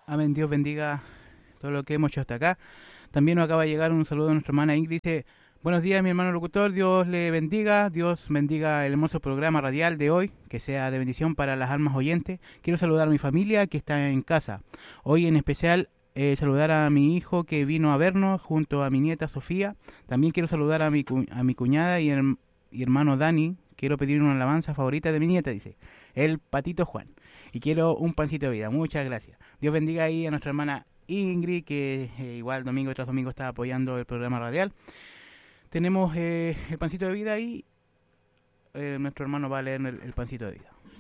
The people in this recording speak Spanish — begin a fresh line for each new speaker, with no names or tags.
Amén, Dios bendiga todo lo que hemos hecho hasta acá. También nos acaba de llegar un saludo de nuestra hermana Ingrid. Dice, buenos días mi hermano locutor, Dios le bendiga, Dios bendiga el hermoso programa radial de hoy, que sea de bendición para las almas oyentes. Quiero saludar a mi familia que está en casa. Hoy en especial saludar a mi hijo que vino a vernos junto a mi nieta Sofía. También quiero saludar a a mi cuñada y hermano Dani. Quiero pedir una alabanza favorita de mi nieta, dice, el Patito Juan. Y quiero un pancito de vida. Muchas gracias. Dios bendiga ahí a nuestra hermana Ingrid, que igual domingo tras domingo está apoyando el programa radial. Tenemos el pancito de vida y nuestro hermano va a leer el pancito de vida.